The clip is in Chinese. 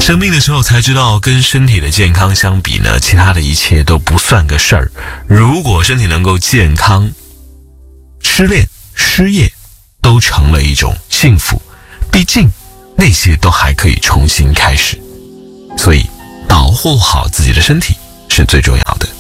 生病的时候才知道，跟身体的健康相比呢，其他的一切都不算个事儿。如果身体能够健康，失恋、失业都成了一种幸福，毕竟那些都还可以重新开始。所以保护好自己的身体是最重要的。